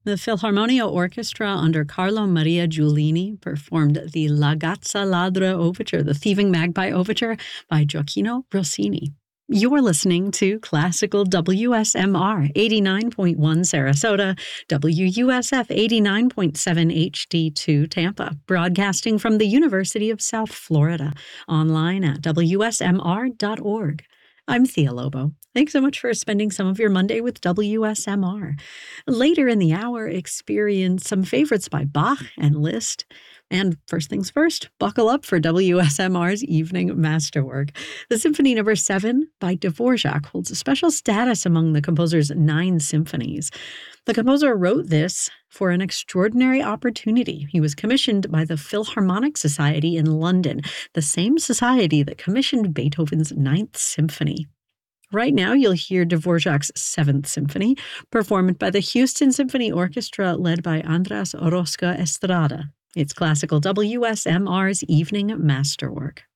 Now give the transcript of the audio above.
The Philharmonia Orchestra under Carlo Maria Giulini performed the La Gazza Ladra Overture, the Thieving Magpie Overture by Gioacchino Rossini. You're listening to Classical WSMR 89.1 Sarasota, WUSF 89.7 HD2 Tampa, broadcasting from the University of South Florida, online at WSMR.org. I'm Thea Lobo. Thanks so much for spending some of your Monday with WSMR. Later in the hour, experience some favorites by Bach and Liszt. And first things first, buckle up for WSMR's Evening Masterwork. The Symphony No. 7 by Dvorak holds a special status among the composer's 9 symphonies. The composer wrote this for an extraordinary opportunity. He was commissioned by the Philharmonic Society in London, the same society that commissioned Beethoven's 9th Symphony. Right now, you'll hear Dvorak's 7th Symphony, performed by the Houston Symphony Orchestra led by Andras Orozco Estrada. It's Classical WSMR's Evening Masterwork.